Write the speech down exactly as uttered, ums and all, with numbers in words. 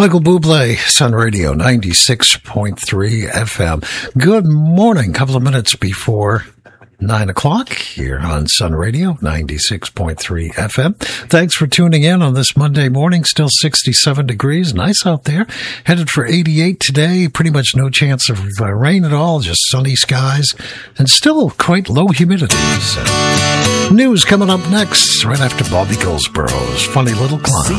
Michael Bublé, Sun Radio, ninety-six point three F M. Good morning. Couple of minutes before nine o'clock here on Sun Radio, ninety-six point three F M. Thanks for tuning in on this Monday morning. Still sixty-seven degrees. Nice out there. Headed for eighty-eight today. Pretty much no chance of uh, rain at all. Just sunny skies and still quite low humidity. So, news coming up next, right after Bobby Goldsborough's Funny Little Clown.